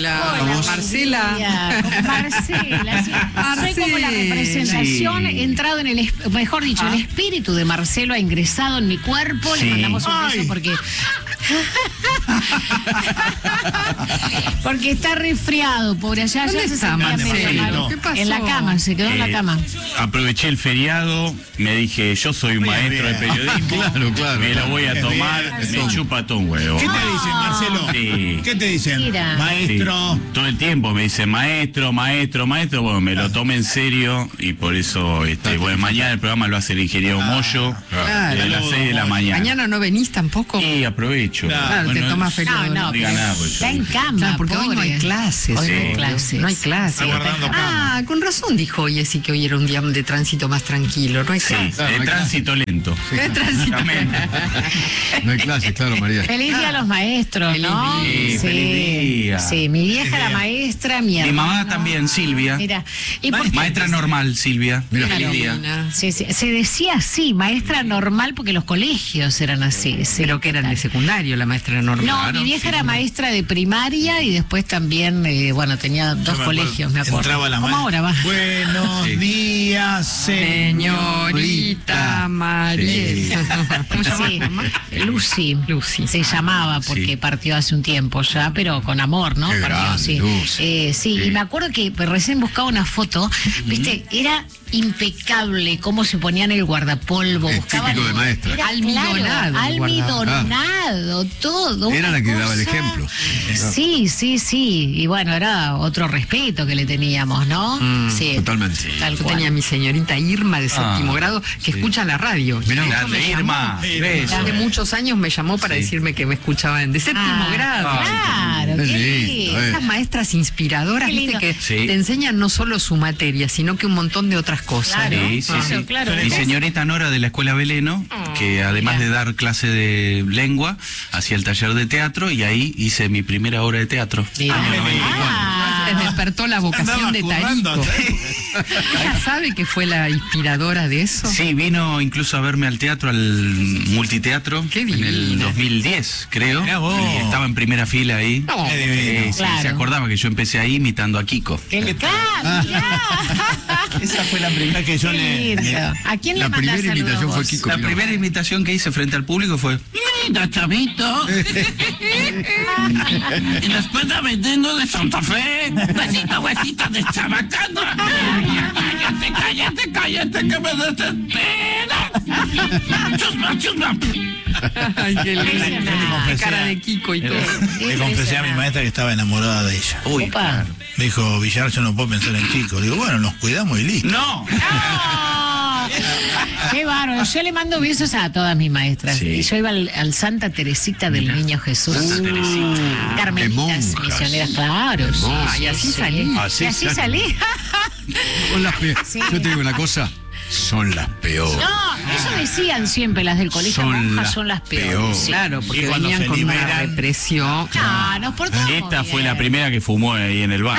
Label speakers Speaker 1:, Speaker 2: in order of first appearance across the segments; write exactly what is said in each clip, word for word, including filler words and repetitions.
Speaker 1: Hola,
Speaker 2: Hola,
Speaker 1: Marcela.
Speaker 2: Como Marcela, sí. Soy como la representación,
Speaker 3: Sí.
Speaker 2: entrado en el, es- mejor dicho,
Speaker 1: Ah.
Speaker 2: el espíritu de Marcelo ha ingresado en mi cuerpo.
Speaker 3: Sí.
Speaker 2: Le mandamos un
Speaker 4: Ay.
Speaker 2: beso porque... porque está resfriado, pobre. Allá,
Speaker 1: ¿Dónde
Speaker 2: allá se
Speaker 1: está
Speaker 2: sentía medio
Speaker 1: Marcelo?
Speaker 2: mal.
Speaker 1: ¿Qué pasó?
Speaker 2: En la cama, se quedó en la
Speaker 3: Eh,
Speaker 2: cama.
Speaker 3: Aproveché el feriado, me dije, yo soy un
Speaker 4: Muy
Speaker 3: maestro
Speaker 4: bien.
Speaker 3: de periodismo.
Speaker 5: Claro, claro.
Speaker 3: Me la voy a
Speaker 4: Qué
Speaker 3: tomar,
Speaker 4: bien.
Speaker 3: me chupa todo un huevo.
Speaker 4: ¿Qué te dicen, Marcelo?
Speaker 3: Sí.
Speaker 4: ¿Qué te dicen?
Speaker 2: Mira.
Speaker 3: Sí,
Speaker 4: Maestro.
Speaker 3: todo el tiempo me dice maestro, maestro, maestro. Bueno, me lo tomé en serio y por eso, este, bueno, mañana el programa lo hace el ingeniero Moyo
Speaker 1: Claro.
Speaker 3: de las seis de la mañana.
Speaker 1: Mañana no venís tampoco.
Speaker 3: Y aprovecho.
Speaker 1: Claro, te tomas feriado.
Speaker 2: No, no,
Speaker 3: no diga
Speaker 2: pero
Speaker 3: nada, pues,
Speaker 2: está en
Speaker 3: yo-
Speaker 2: cama,
Speaker 1: Claro, porque hoy no hay
Speaker 2: pobre.
Speaker 1: clases.
Speaker 2: Hoy no hay
Speaker 3: Sí.
Speaker 2: clases.
Speaker 1: No hay clases.
Speaker 4: Está guardando cama.
Speaker 1: Ah, con razón dijo oye sí que hoy era un día de tránsito más tranquilo. No hay
Speaker 3: Sí,
Speaker 1: clases.
Speaker 5: Claro,
Speaker 3: de
Speaker 5: no hay
Speaker 3: tránsito lento.
Speaker 1: De tránsito.
Speaker 3: También.
Speaker 5: No hay clases, claro, María.
Speaker 2: Feliz día a los maestros,
Speaker 1: Feliz
Speaker 2: ¿no?
Speaker 3: día.
Speaker 2: Sí,
Speaker 3: Feliz día.
Speaker 2: Sí, mi vieja era maestra, mi
Speaker 3: Mi
Speaker 2: hermano.
Speaker 3: mamá también, Silvia.
Speaker 2: Mira, y por-
Speaker 3: Maestra normal, Silvia.
Speaker 5: Mira.
Speaker 3: Feliz día.
Speaker 2: Sí, sí, se decía así, maestra normal, porque los colegios eran así. Sí.
Speaker 1: Pero que eran de secundario, la maestra normal.
Speaker 2: No,
Speaker 3: Claro,
Speaker 2: mi vieja
Speaker 3: sí.
Speaker 2: era maestra de primaria y después también, eh, bueno, tenía dos
Speaker 4: Yo me
Speaker 2: colegios, me acuerdo.
Speaker 4: Entraba la
Speaker 2: ¿Cómo
Speaker 4: maestra.
Speaker 2: ahora va?
Speaker 4: Buenos
Speaker 3: Sí.
Speaker 4: días,
Speaker 1: Señorita Mariela. ¿Cómo se llama?
Speaker 2: Sí,
Speaker 1: mamá?
Speaker 2: Lucy.
Speaker 1: Lucy.
Speaker 2: Se llamaba porque
Speaker 3: Sí.
Speaker 2: partió hace un tiempo ya, pero con amor, ¿no?
Speaker 5: Qué
Speaker 2: Partió,
Speaker 5: grande,
Speaker 2: sí.
Speaker 5: Lucy.
Speaker 2: Eh, sí,
Speaker 5: Sí.
Speaker 2: y me acuerdo que recién buscaba una foto, ¿viste? Era impecable cómo se ponían el guardapolvo.
Speaker 5: Es
Speaker 2: buscaban
Speaker 5: típico de maestra.
Speaker 2: Era
Speaker 1: Almidonado
Speaker 2: claro,
Speaker 1: el guardapolvo.
Speaker 2: almidonado, todo.
Speaker 5: Era
Speaker 2: una
Speaker 5: la que daba el
Speaker 2: cosa.
Speaker 5: ejemplo.
Speaker 2: Sí, sí, sí. Y bueno, era otro respeto que le teníamos, ¿no?
Speaker 1: Mm,
Speaker 2: sí.
Speaker 5: totalmente.
Speaker 2: Tal
Speaker 1: Yo
Speaker 2: cual.
Speaker 1: tenía a mi señorita Irma de séptimo
Speaker 3: Ah,
Speaker 1: grado que escucha la radio.
Speaker 5: Mirá,
Speaker 1: De hecho,
Speaker 3: Grande,
Speaker 1: me llamó.
Speaker 3: Irma. Beso.
Speaker 1: Hace muchos años me llamó para
Speaker 3: Sí.
Speaker 1: decirme que me escuchaban de séptimo
Speaker 2: Ah,
Speaker 1: grado.
Speaker 2: Claro,
Speaker 5: Qué
Speaker 2: qué
Speaker 5: lindo,
Speaker 2: lindo.
Speaker 5: eh.
Speaker 1: Esas maestras inspiradoras,
Speaker 2: Qué lindo.
Speaker 1: viste, que
Speaker 3: Sí.
Speaker 1: te enseñan no solo su materia, sino que un montón de otras cosas.
Speaker 2: Claro.
Speaker 1: ¿no?
Speaker 3: Sí, sí,
Speaker 2: Claro,
Speaker 3: sí.
Speaker 2: claro.
Speaker 3: Mi señorita Nora de la Escuela Beleno, que además
Speaker 2: mira.
Speaker 3: de dar clase de lengua, hacía el taller de teatro y ahí hice mi primera obra de teatro.
Speaker 2: Mira.
Speaker 3: Año noventa y cuatro.
Speaker 2: Ah.
Speaker 1: Te despertó la vocación
Speaker 4: Andaba
Speaker 1: de
Speaker 4: currando.
Speaker 1: Tarico. ¿Ella sabe que fue la inspiradora de eso?
Speaker 3: Sí, vino incluso a verme al teatro, al multiteatro,
Speaker 1: Qué
Speaker 3: en el
Speaker 1: divina.
Speaker 3: dos mil diez, creo.
Speaker 4: Mirá vos.
Speaker 3: Y estaba en primera fila ahí.
Speaker 1: No.
Speaker 4: Qué divino.
Speaker 3: Eh, sí,
Speaker 2: Claro.
Speaker 3: se acordaba que yo empecé ahí imitando a Kiko.
Speaker 2: ¡Qué mirá!
Speaker 3: Esa fue la primera.
Speaker 4: que yo
Speaker 2: Qué
Speaker 4: le,
Speaker 2: lindo.
Speaker 4: le-
Speaker 2: ¿A quién
Speaker 5: La
Speaker 2: le mandás
Speaker 5: primera invitación
Speaker 2: saludos
Speaker 5: fue
Speaker 2: vos?
Speaker 5: Kiko.
Speaker 3: La
Speaker 5: Mirá.
Speaker 3: primera invitación que hice frente al público fue: mira, chavito. Y después de vendiendo de Santa Fe. Besito, huesito de chabacano. Cállate, cállate, cállate, que me desespera. Chusma, chusma.
Speaker 1: Ay, qué
Speaker 4: Yo le
Speaker 1: linda.
Speaker 4: confesé
Speaker 1: Cara
Speaker 4: a-
Speaker 1: de Kiko y todo.
Speaker 4: le confesé a mi maestra que estaba enamorada de ella.
Speaker 3: Uy,
Speaker 2: Opa.
Speaker 3: claro.
Speaker 4: Me dijo, Villar, yo no puedo pensar en Kiko. Digo, bueno, nos cuidamos y listo.
Speaker 3: No.
Speaker 2: ¡No! ¡Qué bárbaro! Yo le mando besos a todas mis maestras.
Speaker 3: Sí.
Speaker 2: Y yo iba al, al Santa Teresita del Niño Jesús.
Speaker 3: Santa Teresita.
Speaker 2: Carmelitas,
Speaker 5: De monjas.
Speaker 2: misioneras, claro. sí,
Speaker 5: monjas.
Speaker 2: sí,
Speaker 1: Y así
Speaker 2: sí.
Speaker 1: salí.
Speaker 5: Así
Speaker 2: y así
Speaker 5: sal-
Speaker 2: salí.
Speaker 5: Son las pe-
Speaker 2: Sí.
Speaker 5: Yo te digo una cosa, son las peores.
Speaker 2: No, eso decían siempre las del colegio.
Speaker 5: Son
Speaker 2: Monjas
Speaker 5: las
Speaker 2: son las peores.
Speaker 5: peores.
Speaker 2: sí.
Speaker 1: Claro, porque
Speaker 4: Y cuando
Speaker 1: venían
Speaker 4: se
Speaker 1: con una
Speaker 4: liberan-
Speaker 1: represión.
Speaker 2: No, nos portamos
Speaker 3: Esta fue
Speaker 2: bien.
Speaker 3: la primera que fumó ahí en el bar.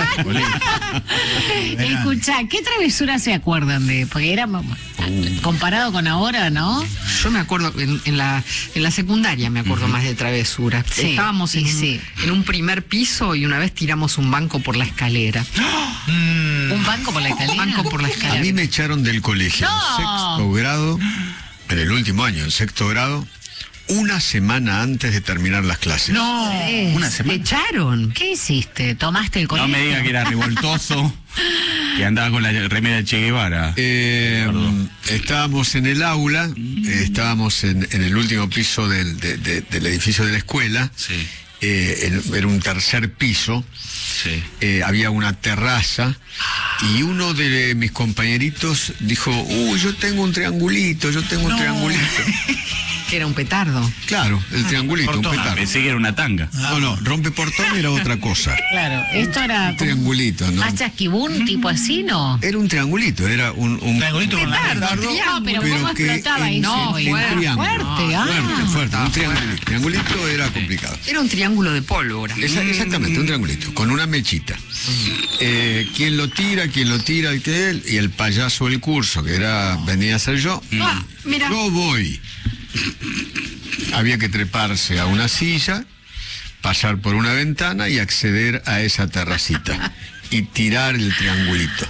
Speaker 2: Escuchá, ¿qué travesuras se acuerdan de? Porque era comparado con ahora, ¿no?
Speaker 1: Yo me acuerdo, en, en la, en la secundaria me acuerdo más de travesuras.
Speaker 2: Sí,
Speaker 1: Estábamos en,
Speaker 2: y
Speaker 1: un-
Speaker 2: sí.
Speaker 1: en un primer piso y una vez tiramos un banco por la escalera.
Speaker 4: Mm,
Speaker 2: Un banco por la escalera.
Speaker 1: Un banco por la
Speaker 5: A
Speaker 1: escalera.
Speaker 5: mí me echaron del colegio
Speaker 2: No.
Speaker 5: en sexto grado, en el último año, en sexto grado, una semana antes de terminar las clases.
Speaker 1: No,
Speaker 2: Eh,
Speaker 3: Una
Speaker 1: te
Speaker 3: semana.
Speaker 1: echaron.
Speaker 2: ¿Qué hiciste? ¿Tomaste el colegio?
Speaker 3: No me diga que era revoltoso, que andaba con la remera de Che Guevara.
Speaker 5: Eh, estábamos en el aula, eh, estábamos en, en el último piso del, de- de- del edificio de la escuela,
Speaker 3: Sí,
Speaker 5: eh, en- era un tercer piso,
Speaker 3: sí.
Speaker 5: eh, había una terraza y uno de mis compañeritos dijo, uy, yo tengo un triangulito, yo tengo un triangulito.
Speaker 1: Que era un petardo.
Speaker 5: Claro, el triangulito, un
Speaker 4: portón.
Speaker 3: Ah,
Speaker 5: petardo.
Speaker 3: pensé que era una tanga.
Speaker 5: No, no, rompe portón era otra cosa.
Speaker 2: Claro, esto era
Speaker 5: Un triangulito, ¿no?
Speaker 2: más chasquibún, tipo así, ¿no?
Speaker 5: Era un triangulito, era un... un
Speaker 4: Triangulito con la
Speaker 5: petardo,
Speaker 2: No, pero,
Speaker 5: pero
Speaker 2: ¿cómo
Speaker 5: que
Speaker 2: explotaba
Speaker 5: en-
Speaker 2: eso?
Speaker 1: no,
Speaker 2: Oye,
Speaker 1: fuerte,
Speaker 5: triángulo.
Speaker 2: fuerte, ah.
Speaker 5: Fuerte, fuerte, un triangulito. Triangulito era complicado.
Speaker 1: Era un triángulo de pólvora.
Speaker 5: Esa- exactamente, un triangulito, con una mechita. Eh, ¿Quién lo tira? ¿Quién lo tira? Y, que él, y el payaso del curso, que era venía a ser yo.
Speaker 1: Ah, mira.
Speaker 5: Yo voy. Había que treparse a una silla, pasar por una ventana y acceder a esa terracita y tirar el triangulito.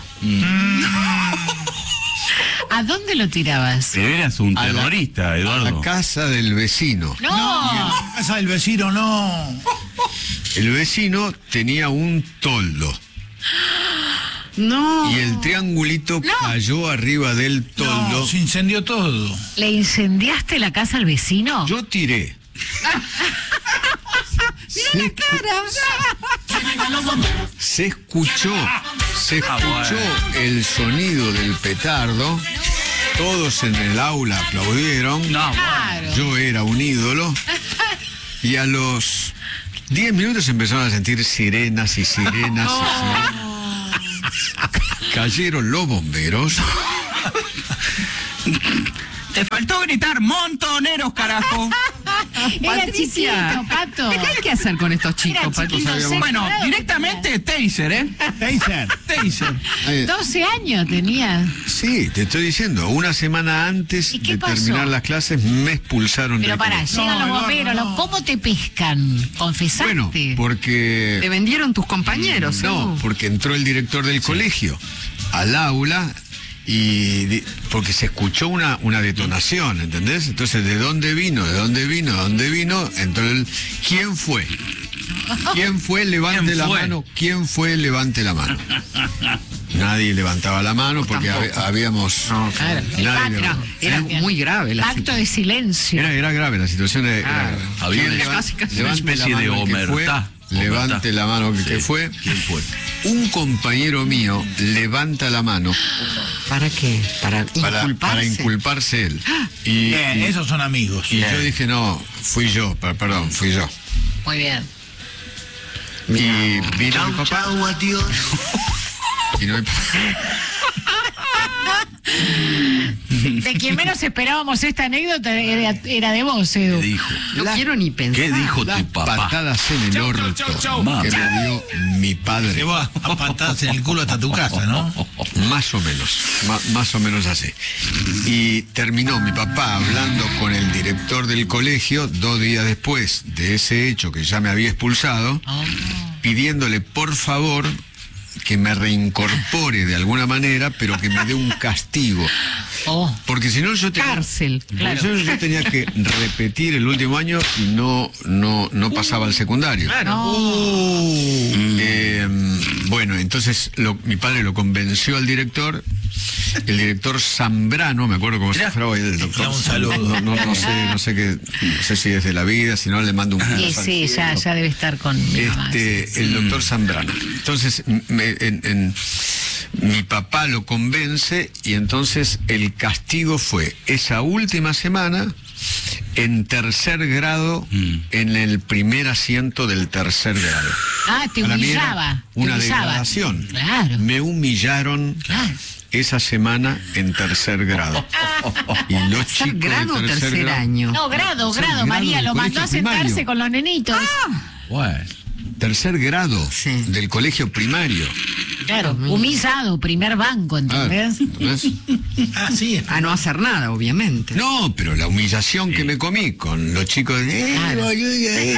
Speaker 2: ¿A dónde lo tirabas?
Speaker 3: Eras un
Speaker 5: A la-
Speaker 3: terrorista,
Speaker 5: A
Speaker 3: Eduardo.
Speaker 5: la casa del vecino.
Speaker 2: No.
Speaker 4: Y en la casa del vecino no.
Speaker 5: El vecino tenía un toldo
Speaker 1: No.
Speaker 5: y el triangulito cayó arriba del toldo.
Speaker 4: No, se incendió todo.
Speaker 2: ¿Le incendiaste la casa al vecino?
Speaker 5: Yo tiré. Se, se escuchó, se escuchó el sonido del petardo. Todos en el aula aplaudieron.
Speaker 3: No,
Speaker 2: Claro.
Speaker 5: Yo era un ídolo. Y a los diez minutos empezaron a sentir sirenas y sirenas y sirenas. Cayeron los bomberos.
Speaker 3: te faltó gritar montoneros, carajo.
Speaker 2: Era
Speaker 1: Patricia,
Speaker 2: chiquito, Pato.
Speaker 1: ¿qué hay que hacer con estos
Speaker 2: Era
Speaker 1: chicos, Pato?
Speaker 2: chiquito,
Speaker 1: Sabíamos-
Speaker 2: sí.
Speaker 3: Bueno,
Speaker 2: Claro que
Speaker 3: directamente taser, ¿eh?
Speaker 4: Taser.
Speaker 3: Taser.
Speaker 5: Eh,
Speaker 2: doce años tenía.
Speaker 5: Sí, te estoy diciendo, una semana antes
Speaker 2: ¿Y qué
Speaker 5: de
Speaker 2: pasó?
Speaker 5: terminar las clases me expulsaron
Speaker 2: Pero
Speaker 5: del
Speaker 2: pará,
Speaker 5: colegio.
Speaker 2: llegan
Speaker 4: No,
Speaker 2: los
Speaker 4: no,
Speaker 2: bomberos.
Speaker 4: no.
Speaker 2: los- ¿Cómo te pescan? ¿Confesaste?
Speaker 5: Bueno, porque...
Speaker 1: Te vendieron tus compañeros,
Speaker 5: No,
Speaker 1: Edu.
Speaker 5: porque entró el director del colegio al aula y di- porque se escuchó una, una detonación, ¿entendés? Entonces, ¿de dónde vino? ¿De dónde vino? ¿De dónde vino? Entró el... ¿Quién fue? ¿Quién fue? Levante
Speaker 3: ¿Quién
Speaker 5: la
Speaker 3: fue?
Speaker 5: mano. ¿Quién fue? Levante la mano. Nadie levantaba la mano porque hab-
Speaker 1: tampoco.
Speaker 5: habíamos...
Speaker 1: No,
Speaker 2: Claro, el
Speaker 5: Nadie
Speaker 2: pacto.
Speaker 5: levantaba.
Speaker 1: Era muy grave la
Speaker 2: Pacto de silencio.
Speaker 5: Era, era grave, la situación era, era
Speaker 1: Claro.
Speaker 5: grave.
Speaker 3: Había
Speaker 5: ¿Quién
Speaker 3: una-
Speaker 5: leva-
Speaker 1: casi, casi
Speaker 3: una
Speaker 5: levante
Speaker 3: especie
Speaker 5: la
Speaker 3: de
Speaker 5: mano el que fue,
Speaker 3: omertá.
Speaker 5: Levante
Speaker 3: Omertá.
Speaker 5: la mano el
Speaker 3: Sí.
Speaker 5: que fue.
Speaker 3: ¿Quién fue?
Speaker 5: Un compañero mío levanta la mano
Speaker 1: ¿Para qué? Para
Speaker 5: para,
Speaker 1: inculparse.
Speaker 5: para inculparse él. Y,
Speaker 4: Bien,
Speaker 5: y-
Speaker 4: esos son amigos.
Speaker 5: y yo dije, no, fui yo, per- perdón, fui yo.
Speaker 2: Muy bien.
Speaker 5: Y vino mi papá. Vino mi papá.
Speaker 2: De quien menos esperábamos esta anécdota era, era de vos, Edu.
Speaker 3: ¿Qué dijo?
Speaker 1: No
Speaker 5: La-
Speaker 1: quiero ni pensar.
Speaker 3: ¿Qué dijo
Speaker 5: Las
Speaker 3: tu papá?
Speaker 5: patadas en el orto que me dio mi
Speaker 4: Te
Speaker 5: padre.
Speaker 4: va a patadas en el culo hasta tu casa, ¿no?
Speaker 5: Más o menos, ma- más o menos así. Y terminó mi papá hablando con el director del colegio dos días después de ese hecho que ya me había expulsado,
Speaker 2: Oh.
Speaker 5: pidiéndole por favor que me reincorpore de alguna manera, pero que me dé un castigo.
Speaker 2: Oh.
Speaker 5: Porque si no yo tenía,
Speaker 1: Cárcel,
Speaker 5: porque
Speaker 2: claro.
Speaker 5: si no, yo tenía que repetir el último año y no, no, no pasaba al secundario. Eh, bueno, entonces lo- mi padre lo convenció al director. El director Zambrano, me acuerdo cómo se
Speaker 3: Mirá.
Speaker 5: llamaba el doctor.
Speaker 4: Da un saludo.
Speaker 5: No, no, no sé, no sé qué, no sé si es de la vida, si no le mando un
Speaker 2: Sí,
Speaker 5: beso al
Speaker 2: sí, ya,
Speaker 5: cielo.
Speaker 2: ya debe estar con mi mamá.
Speaker 5: Este, el doctor Zambrano. Entonces, me- en- en- mi papá lo convence y entonces el castigo fue esa última semana en tercer grado,
Speaker 3: Mm.
Speaker 5: en el primer asiento del tercer grado.
Speaker 2: Ah, te
Speaker 5: Para mí era
Speaker 2: humillaba. te
Speaker 5: una
Speaker 2: humillaba.
Speaker 5: degradación.
Speaker 2: Claro.
Speaker 5: Me humillaron
Speaker 2: Claro.
Speaker 5: esa semana en tercer grado. Y los
Speaker 1: ¿Tercer
Speaker 5: chicos de
Speaker 1: grado o tercer
Speaker 5: grado-
Speaker 1: año?
Speaker 2: No, grado,
Speaker 5: Tercer
Speaker 2: grado,
Speaker 5: grado
Speaker 2: María,
Speaker 5: del
Speaker 2: lo mandó
Speaker 5: colegio
Speaker 2: a sentarse
Speaker 5: primario.
Speaker 2: con los nenitos.
Speaker 3: Bueno.
Speaker 5: Tercer grado
Speaker 1: Sí.
Speaker 5: del colegio primario.
Speaker 2: Claro, humillado, primer banco,
Speaker 5: Ah,
Speaker 2: ¿entendés?
Speaker 5: ¿entendés?
Speaker 4: Ah, sí.
Speaker 1: A no hacer nada, obviamente.
Speaker 5: No, pero la humillación que me comí con los chicos de... "Eh,
Speaker 2: Claro.
Speaker 5: boludo, eh".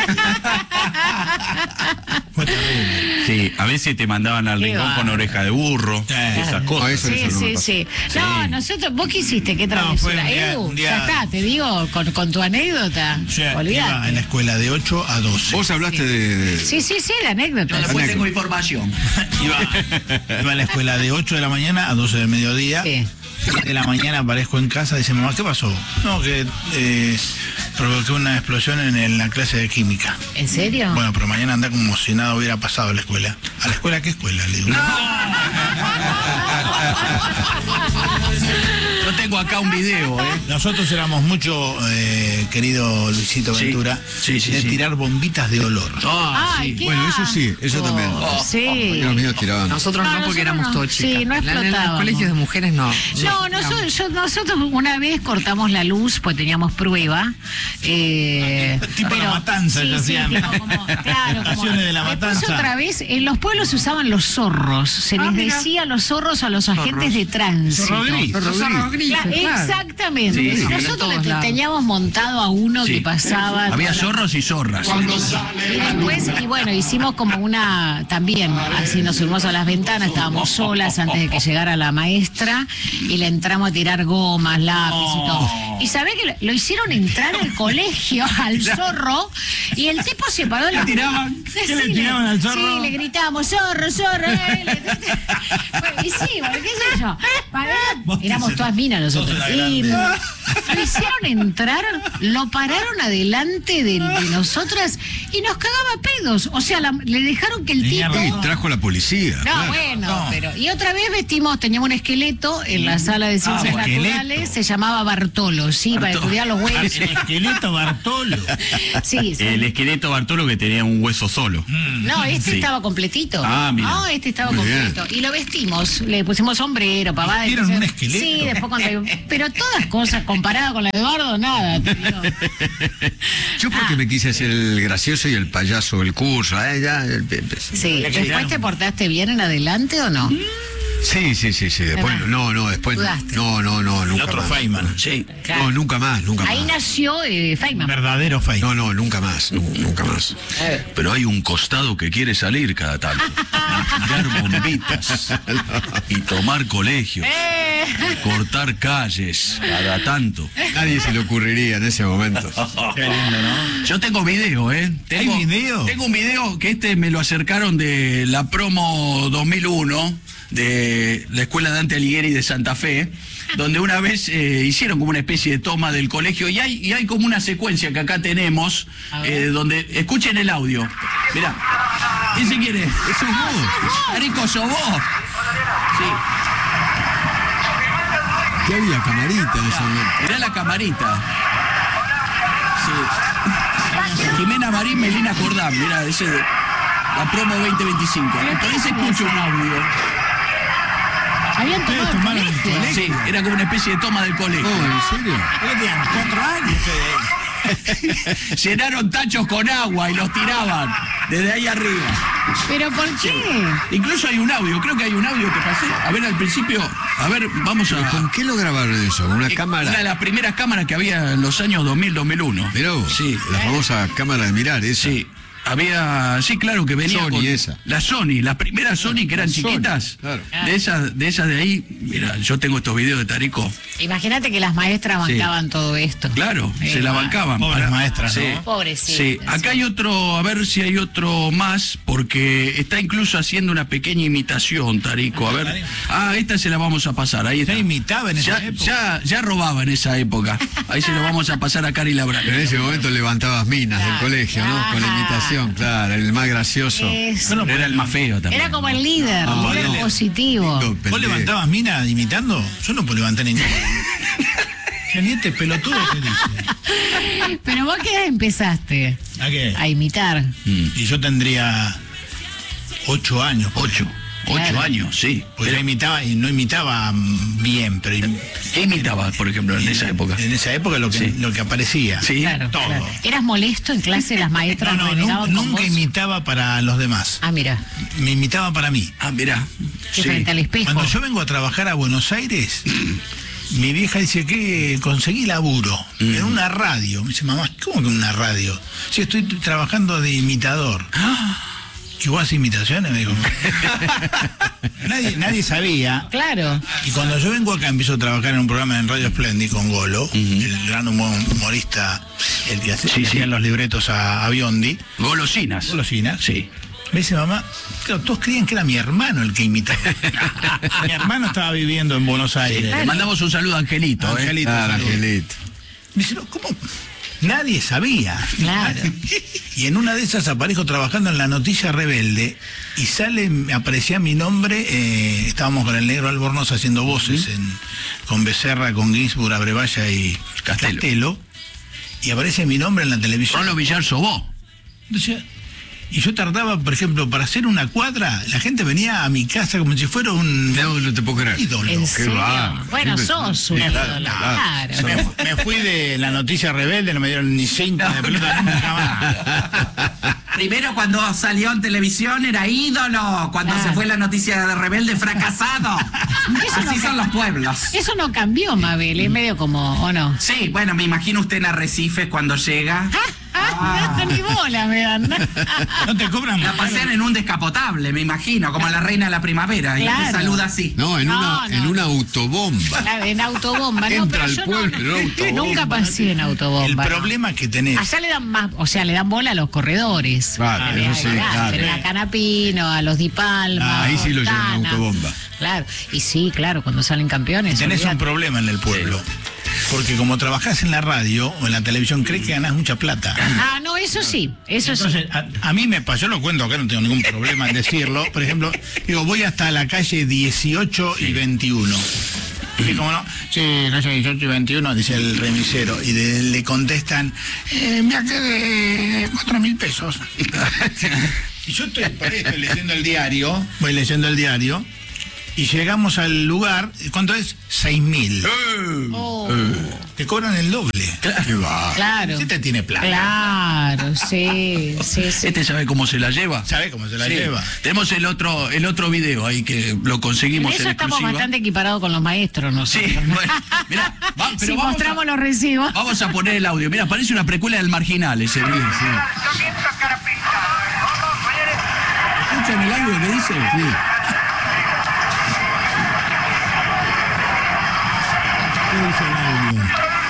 Speaker 4: Fue terrible.
Speaker 3: Sí, a veces te mandaban al
Speaker 2: Qué
Speaker 3: rincón con
Speaker 2: bárbaro.
Speaker 3: oreja de burro,
Speaker 4: Claro.
Speaker 3: esas
Speaker 5: No,
Speaker 3: cosas.
Speaker 5: eso-
Speaker 2: Sí,
Speaker 5: eso no me
Speaker 2: sí,
Speaker 5: pasó.
Speaker 2: sí. No, nosotros, ¿vos qué hiciste? ¿Qué
Speaker 4: No, fue
Speaker 2: travesura?
Speaker 4: un día-
Speaker 2: Edu,
Speaker 4: un día-
Speaker 2: ya está, te digo, con, con tu anécdota.
Speaker 4: Yo iba en
Speaker 2: Olvídate.
Speaker 4: la escuela de ocho a doce.
Speaker 5: Vos hablaste de... de-
Speaker 2: Sí, sí, sí, la anécdota.
Speaker 5: después tengo
Speaker 3: información.
Speaker 4: Iba, iba a la escuela de ocho de la mañana a doce del mediodía.
Speaker 2: Sí.
Speaker 4: De la mañana aparezco en casa y dice, mamá, ¿qué pasó? No, que eh, provoqué una explosión en, el- la clase de química.
Speaker 2: ¿En serio?
Speaker 4: Bueno, pero mañana anda como si nada hubiera pasado a la escuela. ¿A la escuela qué escuela? Le digo.
Speaker 3: Yo tengo acá un video, ¿eh?
Speaker 4: Nosotros éramos mucho, eh, querido Luisito
Speaker 3: Sí,
Speaker 4: Ventura,
Speaker 3: sí, sí,
Speaker 4: de
Speaker 3: sí.
Speaker 4: tirar bombitas de olor.
Speaker 3: Ah,
Speaker 2: Ay,
Speaker 3: sí.
Speaker 2: qué
Speaker 5: Bueno, eso sí, eso
Speaker 2: asco.
Speaker 5: también.
Speaker 2: Sí.
Speaker 5: Los míos tiraban.
Speaker 1: Nosotros
Speaker 2: No,
Speaker 1: no, porque
Speaker 2: nosotros
Speaker 1: éramos
Speaker 2: no.
Speaker 1: todos chicas.
Speaker 2: Sí, no
Speaker 1: En la- en los
Speaker 2: explotábamos.
Speaker 1: colegios de mujeres no.
Speaker 2: No, nosotros, yo- nosotros una vez cortamos la luz, pues teníamos prueba. Eh,
Speaker 4: Tipo la matanza,
Speaker 2: sí,
Speaker 4: ya
Speaker 2: sí,
Speaker 4: hacían.
Speaker 2: tipo como, claro, como,
Speaker 4: Estaciones de la
Speaker 2: después
Speaker 4: matanza.
Speaker 2: otra vez, en los pueblos se usaban los zorros. Se
Speaker 1: Ah,
Speaker 2: les
Speaker 1: mira.
Speaker 2: decía los zorros a los agentes de tránsito.
Speaker 4: Zorro gris.
Speaker 1: Los zorros grises.
Speaker 2: Era
Speaker 1: claro.
Speaker 2: exactamente.
Speaker 3: Sí, sí,
Speaker 2: Nosotros
Speaker 1: en todos
Speaker 2: le te-
Speaker 1: lados.
Speaker 2: teníamos montado a uno
Speaker 3: Sí.
Speaker 2: que pasaba.
Speaker 3: Había
Speaker 2: toda la-
Speaker 3: zorros y zorras.
Speaker 2: Y después, y bueno, hicimos como una, también, así nos subimos a las ventanas, estábamos solas antes de que llegara la maestra, y le entramos a tirar gomas, lápiz y todo. Y sabés que lo, lo hicieron entrar al colegio, al zorro, y el tipo se paró de la...
Speaker 3: ¿Le tiraban?
Speaker 2: Sí,
Speaker 4: ¿Qué le tiraban al zorro?
Speaker 2: Sí, le gritábamos, zorro, zorro. eh, le- Bueno, y sí, bueno, qué sé yo. Pará, éramos todas minas nosotros. Y lo hicieron entrar, lo pararon adelante de, de nosotras y nos cagaba pedos. O sea, la- le dejaron que el
Speaker 4: Tenía
Speaker 2: tipo...
Speaker 5: Y trajo a la policía.
Speaker 2: No,
Speaker 5: claro.
Speaker 2: bueno,
Speaker 4: No.
Speaker 2: pero... Y otra vez vestimos, teníamos un esqueleto en la sala de ciencias
Speaker 4: Ah, esqueleto.
Speaker 2: naturales, se llamaba Bartolo, sí, para
Speaker 3: Bartolo.
Speaker 2: estudiar los huesos.
Speaker 4: El esqueleto Bartolo.
Speaker 2: Sí, sí.
Speaker 3: El esqueleto Bartolo que tenía un hueso solo.
Speaker 2: No, este
Speaker 3: Sí.
Speaker 2: estaba completito.
Speaker 3: Ah, mira.
Speaker 2: No, este estaba
Speaker 5: Muy
Speaker 2: completo. Y lo vestimos, le pusimos sombrero, pavada.
Speaker 4: ¿Vistieron
Speaker 2: entonces-
Speaker 4: un esqueleto?
Speaker 2: Sí, después cuando... Pero todas cosas comparadas con la de Eduardo, nada. te digo.
Speaker 5: Yo porque
Speaker 2: Ah.
Speaker 5: me quise hacer el gracioso y el payaso del curso. ¿eh? Ya, el-
Speaker 2: Sí, ¿después te portaste bien en adelante o no?
Speaker 5: sí, sí, sí, sí. Después,
Speaker 2: Ajá.
Speaker 5: no, no, después.
Speaker 2: Dudaste.
Speaker 5: No, no, no,
Speaker 4: El
Speaker 5: nunca
Speaker 4: otro
Speaker 5: más.
Speaker 4: Feynman.
Speaker 3: Sí.
Speaker 2: Claro.
Speaker 5: No, nunca más, nunca
Speaker 2: Ahí
Speaker 5: más.
Speaker 2: nació eh, Feynman.
Speaker 4: Verdadero Feynman.
Speaker 5: No, no, nunca más, nu- nunca más.
Speaker 3: Pero hay un costado que quiere salir cada tanto. Tirar bombitas y tomar colegios,
Speaker 2: Eh.
Speaker 3: cortar calles cada tanto.
Speaker 5: Nadie se le ocurriría en ese momento.
Speaker 4: Qué lindo, ¿no?
Speaker 3: Yo tengo video, ¿eh? Tengo,
Speaker 4: ¿Hay video?
Speaker 3: Tengo un video que este me lo acercaron de la promo dos mil uno de la Escuela Dante Alighieri de Santa Fe, donde una vez eh, hicieron como una especie de toma del colegio y hay, y hay como una secuencia que acá tenemos, eh, donde, escuchen el audio. Mirá, ¿ese quién es?
Speaker 5: Eso es vos.
Speaker 3: Arico, sos vos. Sí,
Speaker 5: ¿Qué había camarita en ese momento?
Speaker 3: mirá la camarita. Sí. Jimena Marín, Melina Jordán, mirá, ese de la promo veinte veinticinco. Por ahí se escucha un audio.
Speaker 2: Habían tomado el
Speaker 4: tomaron el
Speaker 2: colegio.
Speaker 4: colegio.
Speaker 3: Sí, era como una especie de toma del colegio.
Speaker 5: Oh, ¿en serio?
Speaker 4: Ustedes tenían cuatro años ustedes.
Speaker 3: Llenaron tachos con agua y los tiraban desde ahí arriba.
Speaker 2: ¿Pero por qué?
Speaker 3: Incluso hay un audio, creo que hay un audio que pasé. A ver, al principio, a ver, vamos a...
Speaker 5: ¿Con qué lo grabaron eso? ¿Con una
Speaker 3: Eh,
Speaker 5: cámara?
Speaker 3: Una de las primeras cámaras que había en los años dos mil, dos mil uno.
Speaker 5: Mirá vos,
Speaker 3: Sí,
Speaker 5: la famosa cámara de mirar, esa.
Speaker 3: sí. Había, sí, claro que venía
Speaker 5: Sony
Speaker 3: con
Speaker 5: esa.
Speaker 3: la Sony, las primeras Sony que eran
Speaker 5: Sony,
Speaker 3: chiquitas.
Speaker 5: claro.
Speaker 3: De esas, de esas de ahí, mira, yo tengo estos videos de Tarico.
Speaker 2: Imagínate que las maestras
Speaker 3: Sí.
Speaker 2: bancaban todo esto.
Speaker 3: Claro,
Speaker 2: Eh,
Speaker 3: se la bancaban.
Speaker 4: Pobres
Speaker 3: Para-
Speaker 4: maestras,
Speaker 3: sí.
Speaker 4: ¿no?
Speaker 2: Pobrecitas,
Speaker 3: Sí,
Speaker 2: sí.
Speaker 3: acá hay otro, a ver si hay otro más, porque está incluso haciendo una pequeña imitación, Tarico. A ver. Ah, esta se la vamos a pasar. Ahí está.
Speaker 4: Ya imitaba en esa
Speaker 3: Ya,
Speaker 4: época.
Speaker 3: ya, ya robaba en esa época. Ahí se lo vamos a pasar a Cari Labra.
Speaker 5: Pero en ese momento levantabas minas del
Speaker 2: Claro,
Speaker 5: colegio, ¿no? Con la
Speaker 2: claro.
Speaker 5: imitación, claro, el más gracioso.
Speaker 2: Eso.
Speaker 4: Bueno,
Speaker 3: Era el más feo también.
Speaker 2: Era como el líder,
Speaker 5: No,
Speaker 2: líder
Speaker 4: no.
Speaker 2: positivo.
Speaker 5: Lindo
Speaker 4: ¿Vos
Speaker 5: pendejo.
Speaker 4: levantabas mina imitando? Yo no puedo levantar ni Ya ni este pelotudo que dice.
Speaker 2: Pero vos qué edad empezaste
Speaker 4: ¿A qué?
Speaker 2: a imitar.
Speaker 4: Y yo tendría ocho años. por
Speaker 3: Ocho. Ocho
Speaker 2: Claro.
Speaker 3: años, sí.
Speaker 4: Pues yo imitaba, y no imitaba mm, bien, pero im-
Speaker 3: ¿Qué imitabas, por ejemplo, en esa época?
Speaker 4: en esa época lo que,
Speaker 3: Sí.
Speaker 4: lo que aparecía.
Speaker 3: Sí.
Speaker 2: Claro,
Speaker 4: todo.
Speaker 2: claro. ¿Eras molesto en clase? ¿Las maestras
Speaker 4: No, no,
Speaker 2: renegaban
Speaker 4: nun-
Speaker 2: con
Speaker 4: nunca
Speaker 2: vos?
Speaker 4: imitaba para los demás.
Speaker 2: Ah, mira,
Speaker 4: Me imitaba para mí.
Speaker 3: Ah, mirá.
Speaker 2: que
Speaker 3: Sí.
Speaker 2: frente al espejo.
Speaker 4: Cuando yo vengo a trabajar a Buenos Aires, mi vieja dice que conseguí laburo en una radio. Me dice, mamá, ¿cómo que en una radio? Sí, estoy trabajando de imitador. ¿Y vos haces imitaciones? Me dijo. nadie, nadie sabía.
Speaker 2: Claro.
Speaker 4: Y cuando yo vengo acá empiezo a trabajar en un programa en Radio Splendid con Golo, el gran humo- humorista, el que hace-
Speaker 3: Sí,
Speaker 4: le hacían
Speaker 3: sí.
Speaker 4: los libretos a, a Biondi.
Speaker 3: Golosinas.
Speaker 4: Golosinas.
Speaker 3: Sí.
Speaker 4: Me dice mamá, claro, todos creían que era mi hermano el que imitaba. Mi hermano estaba viviendo en Buenos Aires.
Speaker 3: Le mandamos un saludo a Angelito, ¿eh?
Speaker 4: Angelito,
Speaker 5: Claro,
Speaker 4: saludos.
Speaker 5: Angelito.
Speaker 4: Me dice, no, ¿cómo? Nadie sabía.
Speaker 2: Claro.
Speaker 4: Y en una de esas aparezco trabajando en La Noticia Rebelde y sale, me aparecía mi nombre, eh, estábamos con el negro Albornoz haciendo voces en, con Becerra, con Ginsburg, Abrevaya y
Speaker 3: Castelo.
Speaker 4: Castelo, y aparece mi nombre en la televisión.
Speaker 3: Rolo Villar Sobó.
Speaker 4: Entonces, y yo tardaba, por ejemplo, para hacer una cuadra, la gente venía a mi casa como si fuera un
Speaker 5: No, no te puedo creer.
Speaker 4: ídolo.
Speaker 2: ¿En
Speaker 5: Qué
Speaker 2: serio?
Speaker 5: bárbaro.
Speaker 2: Bueno,
Speaker 5: Qué
Speaker 2: sos un
Speaker 5: impresionante.
Speaker 2: ídolo,
Speaker 5: Claro,
Speaker 2: claro.
Speaker 4: Me, fu- me fui de La Noticia Rebelde, no me dieron ni cinco de pelota nunca más.
Speaker 6: Primero cuando salió en televisión era ídolo, cuando
Speaker 2: Claro.
Speaker 6: se fue la noticia de Rebelde, fracasado.
Speaker 2: Eso no
Speaker 6: Así son
Speaker 2: ca-
Speaker 6: los pueblos.
Speaker 2: Eso no cambió, Mabel, es medio como, ¿o no?
Speaker 6: Sí, bueno, me imagino usted en Arrecifes cuando llega.
Speaker 2: Ah, no, ni bola me dan.
Speaker 4: No te cobran
Speaker 6: La
Speaker 4: más.
Speaker 6: pasean en un descapotable, me imagino, como la reina de la primavera. Y
Speaker 2: Claro.
Speaker 6: te saluda así.
Speaker 5: No, en
Speaker 2: No,
Speaker 5: una,
Speaker 2: no.
Speaker 5: en una autobomba.
Speaker 2: Claro, en autobomba, no,
Speaker 5: Entra
Speaker 2: pero
Speaker 5: al
Speaker 2: yo
Speaker 5: pueblo en
Speaker 2: no,
Speaker 5: autobomba.
Speaker 2: nunca pasé en autobomba.
Speaker 4: El
Speaker 2: no.
Speaker 4: problema que tenés.
Speaker 2: Allá le dan más, o sea, le dan bola a los corredores.
Speaker 5: Claro,
Speaker 2: Le
Speaker 5: eso
Speaker 2: dan-
Speaker 5: sí,
Speaker 2: claro,
Speaker 5: claro.
Speaker 2: tenés a Canapino, a los Di Palma.
Speaker 5: Ah, ahí sí lo llevan a
Speaker 2: Fontana.
Speaker 5: autobomba.
Speaker 2: Claro, y sí, claro, cuando salen campeones.
Speaker 4: Tenés un
Speaker 2: olvidate.
Speaker 4: problema en el pueblo. Porque como trabajás en la radio o en la televisión, crees que ganás mucha plata.
Speaker 2: Ah, no, eso sí, eso sí.
Speaker 4: Entonces, a, a mí me pasó, yo lo cuento acá, no tengo ningún problema en decirlo. Por ejemplo, digo, voy hasta la calle dieciocho y veintiuno. Y como no, sí, calle dieciocho y veintiuno, dice el remisero. Y de- le contestan, eh, me quedé cuatro mil pesos. Y yo estoy, por ahí estoy leyendo el diario, voy leyendo el diario, y llegamos al lugar, ¿cuánto es? seis mil.
Speaker 2: Oh,
Speaker 4: Te cobran el doble.
Speaker 5: ¿Qué va?
Speaker 2: claro.
Speaker 4: Usted te tiene plata.
Speaker 2: Claro, sí, sí, sí.
Speaker 3: Este sabe cómo se la lleva.
Speaker 4: ¿Sabe cómo se la
Speaker 3: Sí.
Speaker 4: lleva?
Speaker 3: Tenemos el otro, el otro video ahí que lo
Speaker 2: En
Speaker 3: conseguimos
Speaker 2: eso
Speaker 3: en
Speaker 2: estamos
Speaker 3: exclusiva.
Speaker 2: bastante equiparados con los maestros, ¿no?
Speaker 3: Sí, bueno, mirá, va, pero
Speaker 2: si
Speaker 3: vamos
Speaker 2: mostramos
Speaker 3: a,
Speaker 2: los recibos.
Speaker 3: vamos a poner el audio. Mira, parece una precuela del Marginal ese video. ¿Escuchan el audio que dice? Sí.
Speaker 4: ¿Qué dice el audio?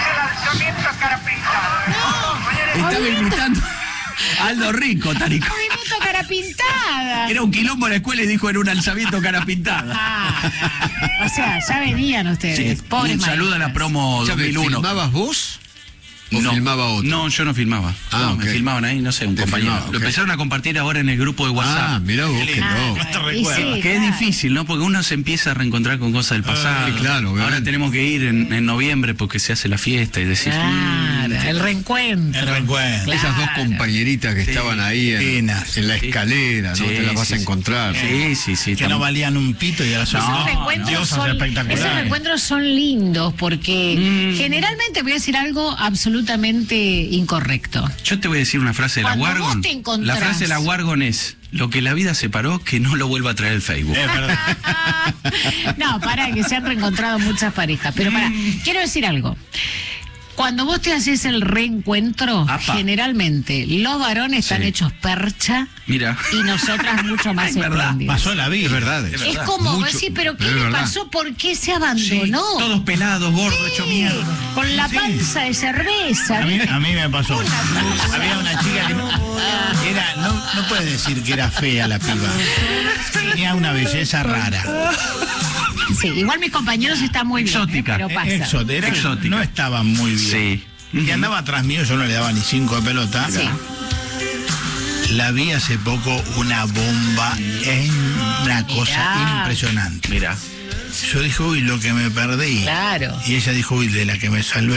Speaker 3: Estaba imitando a Aldo Rico, Tarico.
Speaker 2: Movimiento cara pintada.
Speaker 3: Era un quilombo en la escuela y dijo en un alzamiento cara pintada.
Speaker 2: Ah, o sea, ya venían ustedes.
Speaker 3: Sí,
Speaker 2: Pobres
Speaker 3: un saludo a la
Speaker 2: maestras.
Speaker 3: promo dos
Speaker 5: ¿Sabe,
Speaker 3: mil uno.
Speaker 5: ¿Filmabas vos? ¿O
Speaker 3: no,
Speaker 5: filmaba otro?
Speaker 3: No, yo no filmaba.
Speaker 5: Ah,
Speaker 3: No,
Speaker 5: ok.
Speaker 3: Me filmaban ahí, no sé, un
Speaker 5: Te
Speaker 3: compañero.
Speaker 5: filmaba,
Speaker 3: Lo
Speaker 5: ok.
Speaker 3: empezaron a compartir ahora en el grupo de WhatsApp.
Speaker 5: Ah, mirá vos, qué
Speaker 2: Ah,
Speaker 5: loco.
Speaker 4: No te
Speaker 2: y
Speaker 4: recuerdo.
Speaker 2: sí,
Speaker 3: Que es
Speaker 2: claro.
Speaker 3: difícil, ¿no? Porque uno se empieza a reencontrar con cosas del pasado.
Speaker 5: sí, claro,
Speaker 3: Ahora
Speaker 5: obviamente.
Speaker 3: tenemos que ir en, en noviembre porque se hace la fiesta y decir.
Speaker 2: Claro, el reencuentro.
Speaker 4: El reencuentro.
Speaker 5: Esas dos
Speaker 2: Claro.
Speaker 5: compañeritas que
Speaker 3: Sí.
Speaker 5: estaban ahí en,
Speaker 4: Finas.
Speaker 5: en la escalera, ¿no?
Speaker 3: Sí,
Speaker 5: Te las vas
Speaker 3: sí,
Speaker 5: a
Speaker 3: sí.
Speaker 5: encontrar.
Speaker 3: Sí, sí, sí.
Speaker 4: Que
Speaker 3: tam-
Speaker 4: no valían un pito y ahora son
Speaker 2: Esos
Speaker 3: No,
Speaker 2: reencuentros
Speaker 4: diosas
Speaker 2: son,
Speaker 4: espectaculares.
Speaker 2: esos reencuentros son lindos porque
Speaker 3: Mm.
Speaker 2: generalmente voy a decir algo absolutamente incorrecto.
Speaker 3: Yo te voy a decir una frase de la
Speaker 2: Cuando vos
Speaker 3: Wargon.
Speaker 2: te encontrás-
Speaker 3: La frase de la Wargon es: lo que la vida separó, que no lo vuelva a traer el Facebook.
Speaker 4: Es verdad.
Speaker 2: No, para que se han reencontrado muchas parejas. Pero para, quiero decir algo. Cuando vos te haces el reencuentro,
Speaker 3: Apa.
Speaker 2: generalmente los varones están
Speaker 3: Sí.
Speaker 2: hechos percha
Speaker 3: Mira.
Speaker 2: y nosotras mucho más
Speaker 3: Es verdad,
Speaker 2: espléndidas.
Speaker 4: Pasó la vida.
Speaker 5: Es verdad.
Speaker 3: Es
Speaker 2: Es
Speaker 3: verdad.
Speaker 2: como
Speaker 5: Mucho,
Speaker 2: decir, pero ¿qué
Speaker 5: es
Speaker 2: le
Speaker 5: verdad.
Speaker 2: pasó? ¿Por qué se
Speaker 3: Sí,
Speaker 2: abandonó?
Speaker 3: todos pelados, gordos, hecho mierda.
Speaker 2: Con la
Speaker 4: Sí.
Speaker 2: panza de cerveza.
Speaker 4: A mí,
Speaker 2: ¿viste?
Speaker 4: a mí me pasó. Había una chica que no, era, no, no puedes decir que era fea la piba. Tenía una belleza rara.
Speaker 2: Sí, igual mis compañeros están muy bien,
Speaker 3: Exótica.
Speaker 2: ¿eh? Pero pasa.
Speaker 4: Exótica, era-
Speaker 3: Exótica.
Speaker 4: no estaba muy bien.
Speaker 3: Sí.
Speaker 4: Y andaba atrás mío, yo no le daba ni cinco de pelota.
Speaker 2: Sí.
Speaker 4: La vi hace poco, una bomba, es una cosa
Speaker 2: Mirá.
Speaker 4: impresionante.
Speaker 3: Mira.
Speaker 4: Yo dije, uy, lo que me perdí.
Speaker 2: Claro.
Speaker 4: Y ella dijo, uy, de la que me salvé.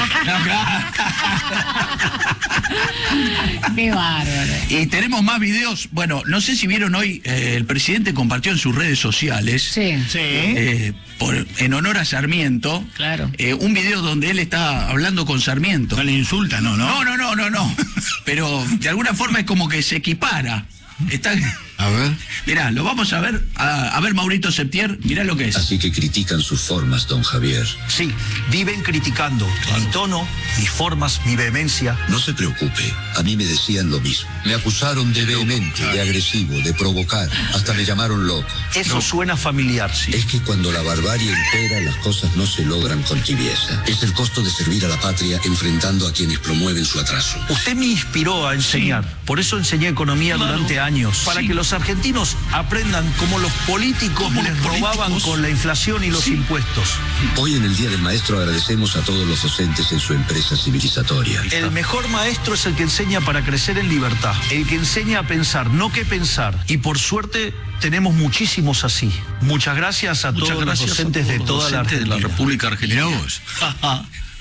Speaker 2: Qué bárbaro.
Speaker 3: Y tenemos más videos. Bueno, no sé si vieron hoy, eh, el presidente compartió en sus redes sociales,
Speaker 2: Sí.
Speaker 4: Sí.
Speaker 3: eh, por, en honor a Sarmiento,
Speaker 2: Claro.
Speaker 3: eh, un video donde él está hablando con Sarmiento.
Speaker 4: No le insulta, no, no.
Speaker 3: No, no, no, no, no. Pero de alguna forma es como que se equipara. Está.
Speaker 5: A ver.
Speaker 3: Mirá, lo vamos a ver. A, a ver, Maurito Septier, mirá lo que es.
Speaker 7: Así que critican sus formas, don Javier.
Speaker 8: Sí, viven criticando mi tono, mis formas, mi vehemencia.
Speaker 7: No se preocupe, a mí me decían lo mismo. Me acusaron de vehemente, de agresivo, de provocar. Hasta me llamaron loco.
Speaker 8: Eso suena familiar, sí.
Speaker 7: Es que cuando la barbarie impera, las cosas no se logran con tibieza. Es el costo de servir a la patria enfrentando a quienes promueven su atraso.
Speaker 8: Usted me inspiró a enseñar. Por eso enseñé economía durante años. Para
Speaker 3: Sí.
Speaker 8: que los argentinos aprendan cómo los políticos
Speaker 3: Cómo
Speaker 8: les
Speaker 3: los
Speaker 8: robaban
Speaker 3: políticos.
Speaker 8: con la inflación y los impuestos.
Speaker 7: Hoy en el Día del Maestro agradecemos a todos los docentes en su empresa civilizatoria.
Speaker 8: El mejor maestro es el que enseña para crecer en libertad. El que enseña a pensar, no que pensar. Y por suerte tenemos muchísimos así. Muchas gracias a
Speaker 3: Muchas
Speaker 8: todos
Speaker 3: gracias
Speaker 8: los docentes
Speaker 3: a
Speaker 8: de
Speaker 3: todos
Speaker 8: toda
Speaker 3: los
Speaker 8: la
Speaker 3: docentes
Speaker 8: Argentina.
Speaker 3: de la República Argentina.
Speaker 5: Mirá vos.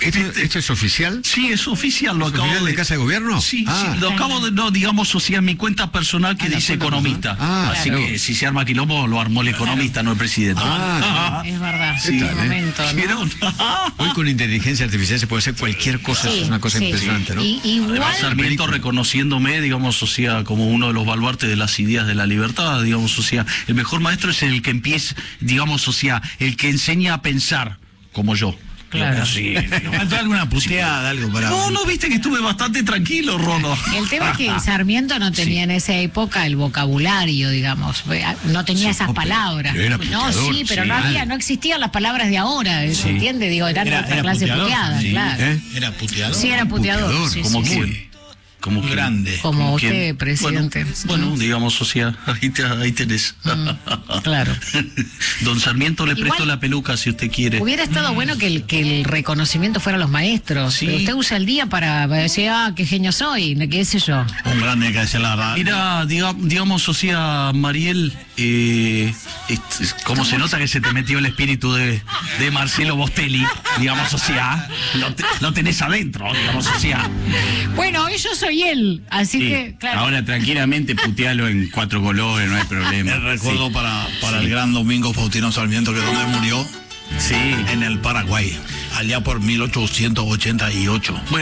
Speaker 5: ¿Esto, esto es oficial?
Speaker 8: Sí, es oficial. Lo
Speaker 5: ¿Es
Speaker 8: acabo
Speaker 5: oficial
Speaker 8: de
Speaker 5: de Casa de Gobierno?
Speaker 8: Sí,
Speaker 5: Ah.
Speaker 8: sí, lo acabo de, no, digamos, o sea, en mi cuenta personal que
Speaker 5: Ah, la
Speaker 8: dice
Speaker 5: cuenta
Speaker 8: economista.
Speaker 5: personal. Ah,
Speaker 8: Así
Speaker 5: claro.
Speaker 8: que si se arma quilombo, lo armó el economista, no el presidente.
Speaker 5: Ah,
Speaker 2: Es verdad.
Speaker 5: Sí,
Speaker 2: en
Speaker 5: tal,
Speaker 2: un
Speaker 5: eh?
Speaker 2: momento, ¿no?
Speaker 8: ¿Vieron?
Speaker 5: Hoy con inteligencia artificial se puede hacer cualquier cosa,
Speaker 2: Sí,
Speaker 5: es una cosa
Speaker 2: sí.
Speaker 5: impresionante, ¿no?
Speaker 2: Y, igual.
Speaker 8: Además, Sarmiento reconociéndome, digamos, o sea, como uno de los baluartes de las ideas de la libertad, digamos, o sea, el mejor maestro es el que empieza, digamos, o sea, el que enseña a pensar, como yo.
Speaker 2: Claro.
Speaker 8: Sí,
Speaker 4: ¿Faltó alguna puteada, algo para.?
Speaker 8: no, no, viste que estuve bastante tranquilo, Rono.
Speaker 2: El tema es que Sarmiento no tenía en esa época el vocabulario, digamos, no tenía esas
Speaker 5: no, pero-
Speaker 2: palabras.
Speaker 5: pero era
Speaker 2: No,
Speaker 5: puteador,
Speaker 2: sí, pero
Speaker 5: sí.
Speaker 2: no había, no existían las palabras de ahora, ¿se entiende? Digo, eran
Speaker 4: Era-
Speaker 2: otra
Speaker 4: era
Speaker 2: clase
Speaker 4: puteador,
Speaker 2: puteada,
Speaker 4: sí,
Speaker 2: claro.
Speaker 5: ¿Eh?
Speaker 4: Era puteador.
Speaker 2: Sí, era puteador.
Speaker 5: Puteador,
Speaker 2: sí,
Speaker 8: como
Speaker 2: sí, sí.
Speaker 8: que, como que,
Speaker 4: grande.
Speaker 2: Como
Speaker 8: ¿quién?
Speaker 2: usted, presidente.
Speaker 8: Bueno, bueno, digamos, o sea, ahí, te- ahí tenés.
Speaker 2: claro.
Speaker 8: Don Sarmiento le
Speaker 2: Igual-
Speaker 8: presto la peluca si usted quiere.
Speaker 2: Hubiera estado bueno que el, que el reconocimiento fuera a los maestros.
Speaker 8: Sí.
Speaker 2: Pero usted usa el día para decir, ah, qué genio soy, qué sé yo.
Speaker 4: Un grande que hace la radio.
Speaker 8: Mira, diga- digamos, o sea, Mariel, eh, es- como se nota que se te metió el espíritu de, de Marcelo Bostelli, digamos, o sea, lo, te- lo tenés adentro, digamos, o sea.
Speaker 2: Bueno, yo soy él, así
Speaker 9: Sí,
Speaker 2: que, claro.
Speaker 9: ahora tranquilamente putealo en cuatro colores, no hay problema.
Speaker 4: El recuerdo
Speaker 9: Sí.
Speaker 4: para, para el gran Domingo Faustino Sarmiento, que donde murió,
Speaker 9: Sí.
Speaker 4: en el Paraguay, allá por mil ochocientos ochenta y ocho.